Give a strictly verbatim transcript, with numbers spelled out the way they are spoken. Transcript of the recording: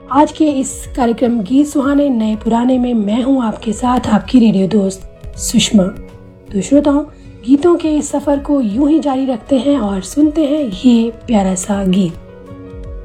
आज के इस कार्यक्रम गीत सुहाने नए पुराने में मैं हूं आपके साथ आपकी रेडियो दोस्त सुषमा। तो श्रोताओं, गीतों के इस सफर को यूं ही जारी रखते हैं और सुनते हैं ये प्यारा सा गीत।